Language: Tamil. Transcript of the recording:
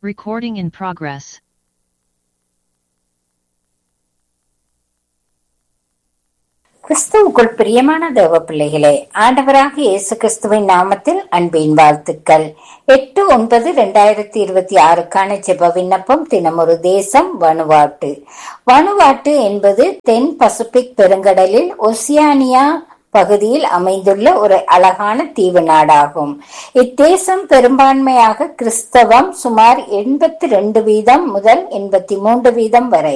Recording in progress. கிறிஸ்துவுக்குள் பிரியமான தேவ பிள்ளைகளே, ஆண்டவராகிய இயேசு கிறிஸ்துவின் நாமத்தில் அன்பின் வாழ்த்துக்கள். 8/9/2026 ஜெப விண்ணப்பம். தினமொரு தேசம் வனுவாட்டு. வனுவாட்டு என்பது தென் பசிபிக் பெருங்கடலில் ஒசியானியா பகுதியில் அமைந்துள்ள ஒரு அழகான தீவு நாடாகும். இத்தேசம் பெரும்பான்மையாக கிறிஸ்தவம், சுமார் 82% முதல் 83% வரை.